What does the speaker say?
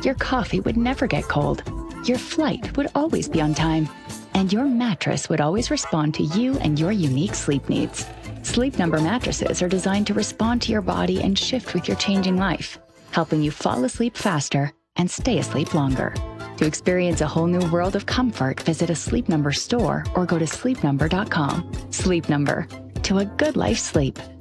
Your coffee would never get cold. Your flight would always be on time. And your mattress would always respond to you and your unique sleep needs. Sleep Number mattresses are designed to respond to your body and shift with your changing life, helping you fall asleep faster and stay asleep longer. To experience a whole new world of comfort, visit a Sleep Number store or go to sleepnumber.com. Sleep Number. To a good life sleep.